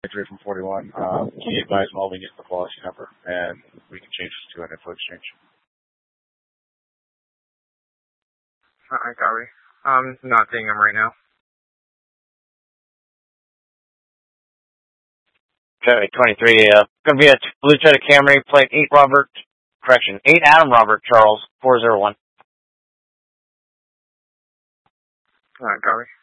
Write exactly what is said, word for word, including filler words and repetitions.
three from forty-one. Um, can you advise them all we get the policy number, and we can change this to an info exchange. Alright, copy. I'm not seeing them right now. Chevy twenty-three, uh, gonna be a blue Toyota Camry, plate eight Robert, correction, eight Adam Robert Charles, four zero one. Alright, copy.